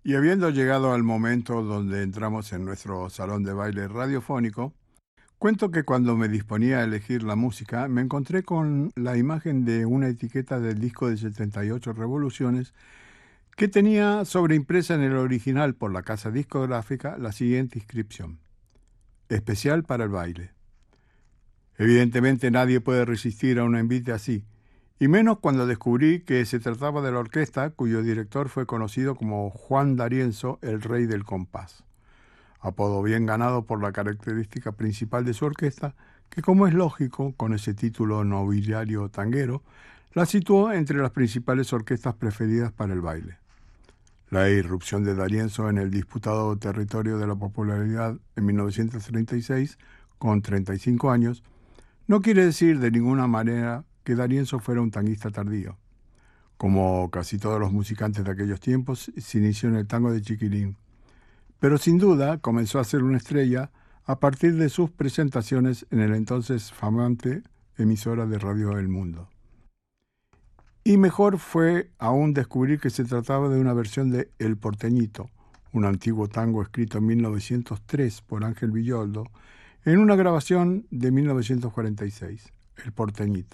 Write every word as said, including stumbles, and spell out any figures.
Y habiendo llegado al momento donde entramos en nuestro salón de baile radiofónico, cuento que cuando me disponía a elegir la música, me encontré con la imagen de una etiqueta del disco de setenta y ocho revoluciones que tenía sobreimpresa en el original por la casa discográfica la siguiente inscripción: especial para el baile. Evidentemente nadie puede resistir a un envite así, y menos cuando descubrí que se trataba de la orquesta cuyo director fue conocido como Juan D'Arienzo, el rey del compás, apodo bien ganado por la característica principal de su orquesta, que, como es lógico, con ese título nobiliario tanguero, la situó entre las principales orquestas preferidas para el baile. La irrupción de D'Arienzo en el disputado territorio de la popularidad en mil novecientos treinta y seis, con treinta y cinco años, no quiere decir de ninguna manera que D'Arienzo fuera un tanguista tardío. Como casi todos los musicantes de aquellos tiempos, se inició en el tango de chiquilín, pero sin duda comenzó a ser una estrella a partir de sus presentaciones en el entonces flamante emisora de Radio El Mundo. Y mejor fue aún descubrir que se trataba de una versión de El Porteñito, un antiguo tango escrito en mil novecientos tres por Ángel Villoldo, en una grabación de mil novecientos cuarenta y seis, El Porteñito.